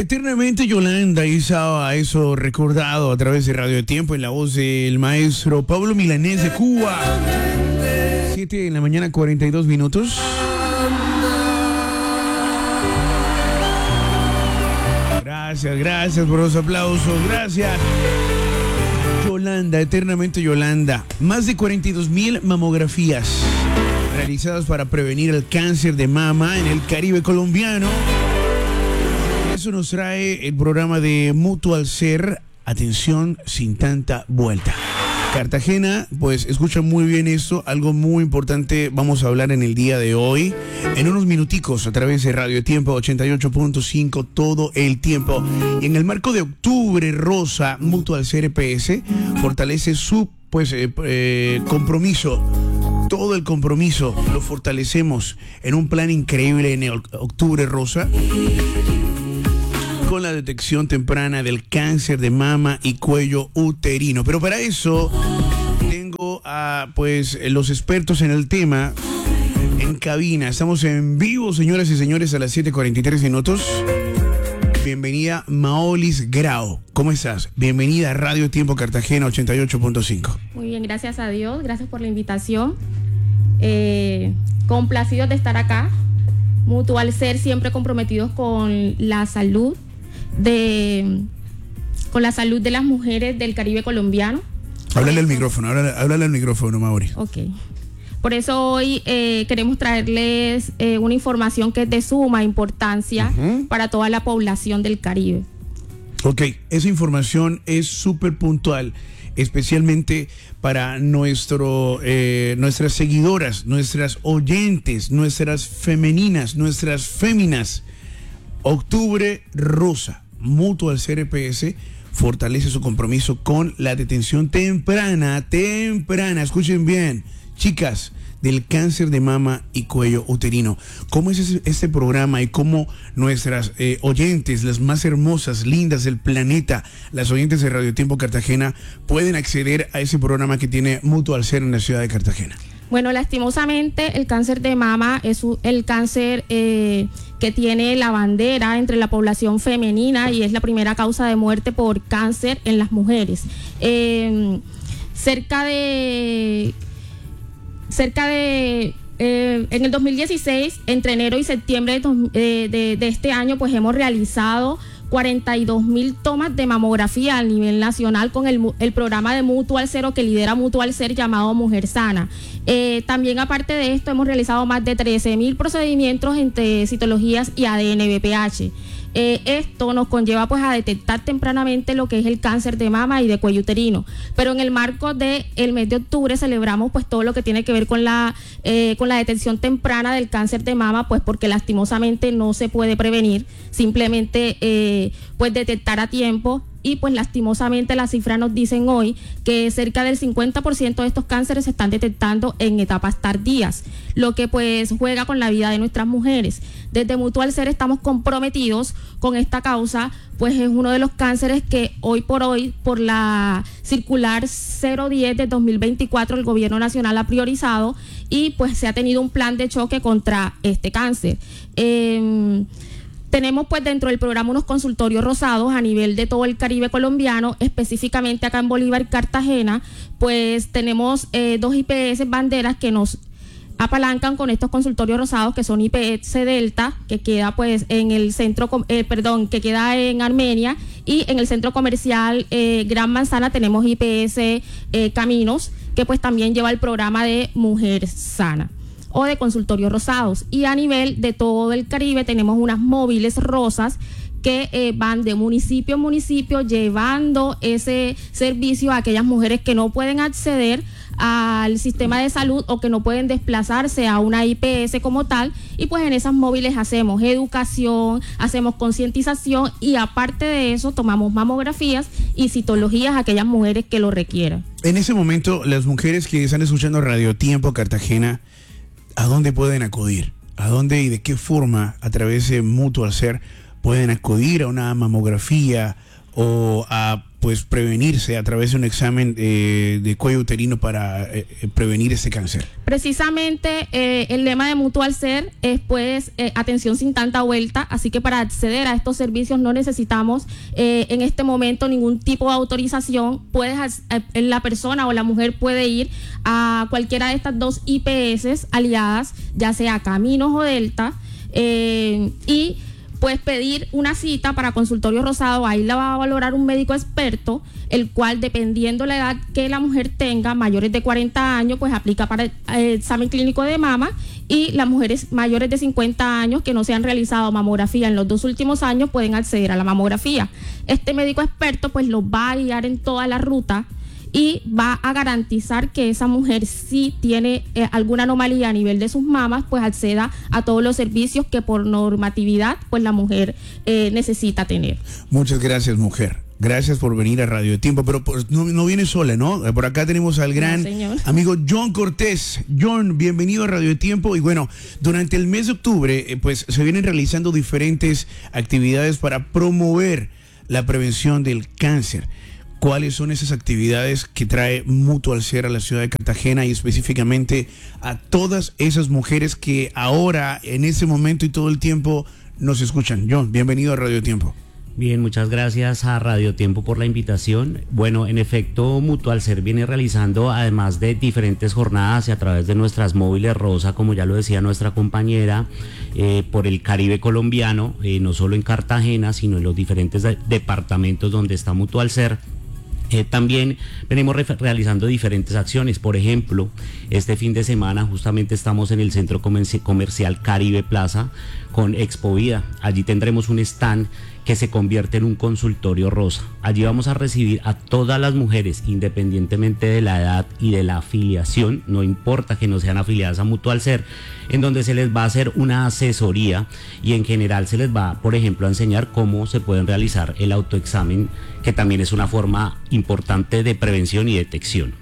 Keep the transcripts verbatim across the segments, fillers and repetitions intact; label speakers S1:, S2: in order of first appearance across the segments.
S1: Eternamente Yolanda estaba eso recordado a través de Radio Tiempo en la voz del maestro Pablo Milanés de Cuba. siete de la mañana, cuarenta y dos minutos. Gracias, gracias por los aplausos, gracias. Yolanda, eternamente Yolanda. Más de cuarenta y dos mil mamografías realizadas para prevenir el cáncer de mama en el Caribe colombiano. Eso nos trae el programa de Mutual Ser. Atención sin tanta vuelta. Cartagena, pues escucha muy bien esto, algo muy importante vamos a hablar en el día de hoy, en unos minuticos a través de Radio Tiempo ochenta y ocho punto cinco todo el tiempo. Y en el marco de Octubre Rosa, Mutual Ser E P S fortalece su pues eh, eh, compromiso. Todo el compromiso lo fortalecemos en un plan increíble en el Octubre Rosa, con la detección temprana del cáncer de mama y cuello uterino. Pero para eso tengo a pues los expertos en el tema en cabina. Estamos en vivo, señoras y señores, a las siete cuarenta y tres minutos. Bienvenida Maolis Grau. ¿Cómo estás? Bienvenida a Radio Tiempo Cartagena ochenta y ocho punto cinco.
S2: Muy bien, gracias a Dios. Gracias por la invitación. Eh, complacidos de estar acá. Mutual Ser, siempre comprometidos con la salud de con la salud de las mujeres del Caribe colombiano.
S1: Háblale al micrófono, háblale, háblale al micrófono, Mauri.
S2: Ok. Por eso hoy eh, queremos traerles eh, una información que es de suma importancia uh-huh. para toda la población del Caribe.
S1: Ok, esa información es súper puntual, especialmente para nuestro, eh, nuestras seguidoras, nuestras oyentes, nuestras femeninas, nuestras féminas. Octubre Rosa, Mutual Ser E P S fortalece su compromiso con la detención temprana, temprana, escuchen bien, chicas, del cáncer de mama y cuello uterino. ¿Cómo es este programa y cómo nuestras eh, oyentes, las más hermosas, lindas del planeta, las oyentes de Radio Tiempo Cartagena, pueden acceder a ese programa que tiene Mutual Ser en la ciudad de Cartagena?
S2: Bueno, lastimosamente el cáncer de mama es el cáncer eh, que tiene la bandera entre la población femenina y es la primera causa de muerte por cáncer en las mujeres. Eh, cerca de... Cerca de... Eh, en el dos mil dieciséis, entre enero y septiembre de, eh, de, de este año, pues hemos realizado cuarenta y dos mil tomas de mamografía a nivel nacional con el, el programa de Mutual Cero que lidera Mutual Ser llamado Mujer Sana. Eh, también aparte de esto hemos realizado más de trece mil procedimientos entre citologías y A D N B P H. Eh, esto nos conlleva pues a detectar tempranamente lo que es el cáncer de mama y de cuello uterino, pero en el marco del mes de octubre celebramos pues todo lo que tiene que ver con la eh, con la detección temprana del cáncer de mama, pues porque lastimosamente no se puede prevenir, simplemente eh, pues detectar a tiempo. Y pues lastimosamente las cifras nos dicen hoy que cerca del cincuenta por ciento de estos cánceres se están detectando en etapas tardías, lo que pues juega con la vida de nuestras mujeres. Desde Mutual Ser estamos comprometidos con esta causa, pues es uno de los cánceres que hoy por hoy, por la circular cero diez de dos mil veinticuatro, el gobierno nacional ha priorizado y pues se ha tenido un plan de choque contra este cáncer. Eh, Tenemos pues dentro del programa unos consultorios rosados a nivel de todo el Caribe colombiano, específicamente acá en Bolívar, Cartagena, pues tenemos eh, dos I P S banderas que nos apalancan con estos consultorios rosados, que son I P S Delta, que queda pues en el centro, eh, perdón, que queda en Armenia, y en el centro comercial eh, Gran Manzana tenemos I P S eh, Caminos, que pues también lleva el programa de Mujer Sana o de consultorios rosados. Y a nivel de todo el Caribe tenemos unas móviles rosas que eh, van de municipio a municipio llevando ese servicio a aquellas mujeres que no pueden acceder al sistema de salud o que no pueden desplazarse a una I P S como tal, y pues en esas móviles hacemos educación, hacemos concientización y aparte de eso tomamos mamografías y citologías a aquellas mujeres que lo requieran.
S1: En ese momento, las mujeres que están escuchando Radio Tiempo Cartagena, ¿a dónde pueden acudir? ¿A dónde y de qué forma a través de Mutual Ser pueden acudir a una mamografía o a pues prevenirse a través de un examen eh, de cuello uterino para eh, prevenir este cáncer?
S2: Precisamente eh, el lema de Mutual Ser es pues eh, atención sin tanta vuelta, así que para acceder a estos servicios no necesitamos eh, en este momento ningún tipo de autorización. Puedes, eh, la persona o la mujer puede ir a cualquiera de estas dos I P S aliadas, ya sea Caminos o Delta, eh, y puedes pedir una cita para consultorio rosado. Ahí la va a valorar un médico experto, el cual, dependiendo la edad que la mujer tenga, mayores de cuarenta años, pues aplica para el eh, examen clínico de mama, y las mujeres mayores de cincuenta años que no se han realizado mamografía en los dos últimos años pueden acceder a la mamografía. Este médico experto pues los va a guiar en toda la ruta y va a garantizar que esa mujer, si tiene eh, alguna anomalía a nivel de sus mamas, pues acceda a todos los servicios que por normatividad pues la mujer eh, necesita tener.
S1: Muchas gracias, mujer. Gracias por venir a Radio Tiempo, pero pues, no, no viene sola, ¿no? Por acá tenemos al gran no, amigo John Cortés. John, bienvenido a Radio Tiempo. Y bueno, durante el mes de octubre, eh, pues se vienen realizando diferentes actividades para promover la prevención del cáncer. ¿Cuáles son esas actividades que trae Mutual Ser a la ciudad de Cartagena y específicamente a todas esas mujeres que ahora, en ese momento y todo el tiempo, nos escuchan? John, bienvenido a Radio Tiempo.
S3: Bien, muchas gracias a Radio Tiempo por la invitación. Bueno, en efecto, Mutual Ser viene realizando, además de diferentes jornadas y a través de nuestras móviles rosa, como ya lo decía nuestra compañera, eh, por el Caribe colombiano, eh, no solo en Cartagena, sino en los diferentes de- departamentos donde está Mutual Ser. Eh, también venimos re- realizando diferentes acciones. Por ejemplo, este fin de semana justamente estamos en el Centro Comerci- Comercial Caribe Plaza con Expo Vida. Allí tendremos un stand que se convierte en un consultorio rosa. Allí vamos a recibir a todas las mujeres, independientemente de la edad y de la afiliación, no importa que no sean afiliadas a Mutual Ser, en donde se les va a hacer una asesoría y en general se les va, por ejemplo, a enseñar cómo se pueden realizar el autoexamen, que también es una forma importante de prevención y detección.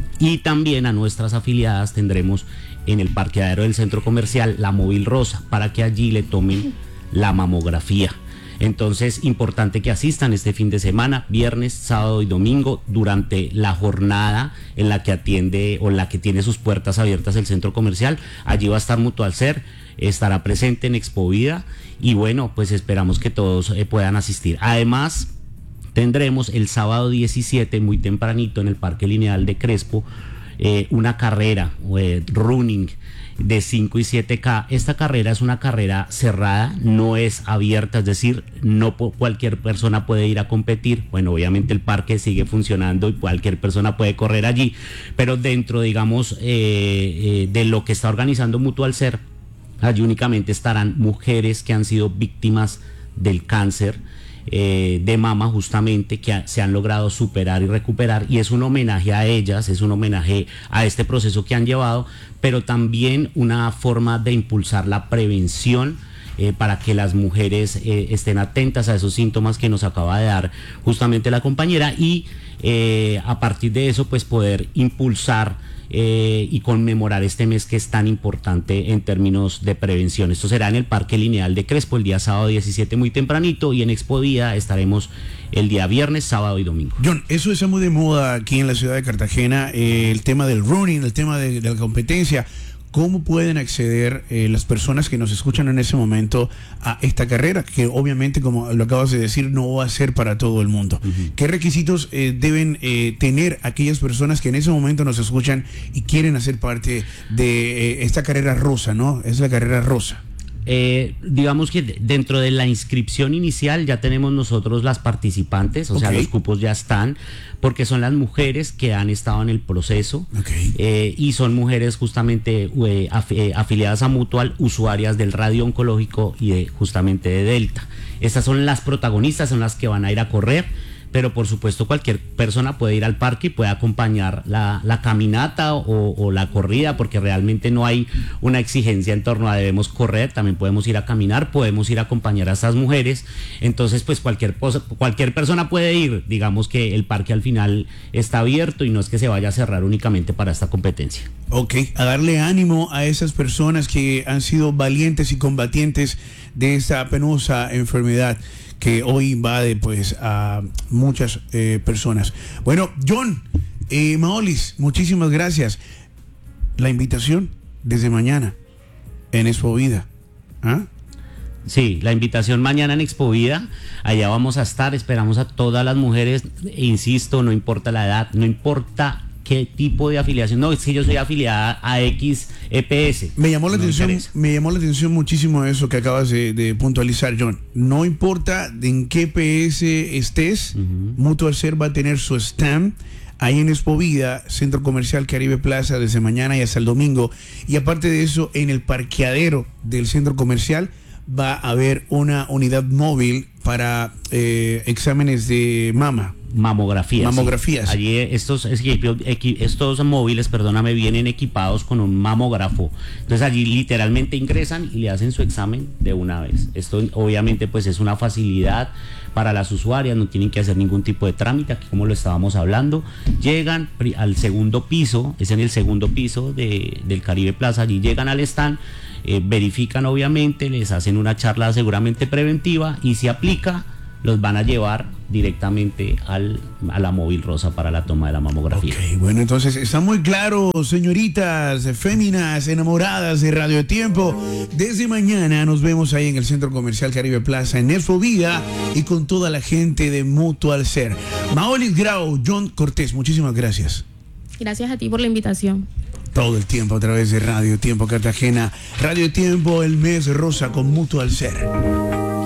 S3: Y también a nuestras afiliadas tendremos en el parqueadero del centro comercial la móvil rosa, para que allí le tomen la mamografía. Entonces, importante que asistan este fin de semana, viernes, sábado y domingo, durante la jornada en la que atiende o en la que tiene sus puertas abiertas el centro comercial. Allí va a estar Mutual Ser, estará presente en Expo Vida y bueno, pues esperamos que todos eh, puedan asistir. Además, tendremos el sábado diecisiete, muy tempranito, en el Parque Lineal de Crespo, eh, una carrera, eh, running, de cinco y siete K. Esta carrera es una carrera cerrada, no es abierta, es decir, no cualquier persona puede ir a competir. Bueno, obviamente el parque sigue funcionando y cualquier persona puede correr allí, pero dentro, digamos, eh, eh, de lo que está organizando Mutual Ser, allí únicamente estarán mujeres que han sido víctimas del cáncer Eh, de mama, justamente, que a, se han logrado superar y recuperar, y es un homenaje a ellas, es un homenaje a este proceso que han llevado, pero también una forma de impulsar la prevención eh, para que las mujeres eh, estén atentas a esos síntomas que nos acaba de dar justamente la compañera, y eh, a partir de eso pues poder impulsar Eh, y conmemorar este mes que es tan importante en términos de prevención. Esto será en el Parque Lineal de Crespo el día sábado diecisiete muy tempranito, y en Expo Día estaremos el día viernes, sábado y domingo.
S1: John, eso está muy de moda aquí en la ciudad de Cartagena, eh, el tema del running, el tema de, de la competencia. ¿Cómo pueden acceder eh, las personas que nos escuchan en ese momento a esta carrera? Que obviamente, como lo acabas de decir, no va a ser para todo el mundo. Uh-huh. ¿Qué requisitos eh, deben eh, tener aquellas personas que en ese momento nos escuchan y quieren hacer parte de eh, esta carrera rosa, ¿no? Es la carrera rosa.
S3: Eh, digamos que dentro de la inscripción inicial ya tenemos nosotros las participantes, o okay. sea, los cupos ya están, porque son las mujeres que han estado en el proceso, okay. eh, y son mujeres justamente eh, af eh, afiliadas a Mutual, usuarias del radio oncológico y de, justamente de Delta. Estas son las protagonistas, son las que van a ir a correr, pero por supuesto cualquier persona puede ir al parque y puede acompañar la, la caminata o, o la corrida, porque realmente no hay una exigencia en torno a debemos correr, también podemos ir a caminar, podemos ir a acompañar a estas mujeres. Entonces pues cualquier, cualquier persona puede ir, digamos que el parque al final está abierto y no es que se vaya a cerrar únicamente para esta competencia.
S1: Ok, a darle ánimo a esas personas que han sido valientes y combatientes de esta penosa enfermedad. que hoy invade pues a muchas eh, personas. Bueno, John, eh, Maolis, muchísimas gracias. La invitación desde mañana en Expo Vida. ¿Ah?
S3: Sí, la invitación mañana en Expo Vida, allá vamos a estar, esperamos a todas las mujeres, e insisto, no importa la edad, no importa qué tipo de afiliación, no, es que yo soy afiliada a X E P S.
S1: Me llamó la
S3: no
S1: atención,
S3: interesa.
S1: me llamó la atención muchísimo eso que acabas de, de puntualizar, John. No importa en qué E P S estés, uh-huh. Mutual Ser va a tener su stand ahí en Expo Vida, Centro Comercial Caribe Plaza, desde mañana y hasta el domingo. Y aparte de eso, en el parqueadero del centro comercial va a haber una unidad móvil para eh, exámenes de mama.
S3: Mamografías.
S1: Mamografías.
S3: Sí. Allí estos, estos móviles, perdóname, vienen equipados con un mamógrafo. Entonces allí literalmente ingresan y le hacen su examen de una vez. Esto obviamente pues es una facilidad para las usuarias, no tienen que hacer ningún tipo de trámite, aquí como lo estábamos hablando. Llegan al segundo piso, es en el segundo piso de, del Caribe Plaza, allí llegan al stand, eh, verifican obviamente, les hacen una charla seguramente preventiva y si aplica, los van a llevar directamente al, a la móvil rosa para la toma de la mamografía.
S1: Ok, bueno, entonces está muy claro, señoritas, féminas, enamoradas de Radio Tiempo. Desde mañana nos vemos ahí en el Centro Comercial Caribe Plaza, en Expo Vida, y con toda la gente de Mutual Ser. Maolis Grau, John Cortés, muchísimas gracias.
S2: Gracias a ti por la invitación.
S1: Todo el tiempo a través de Radio Tiempo Cartagena. Radio Tiempo, el mes rosa con Mutual Ser.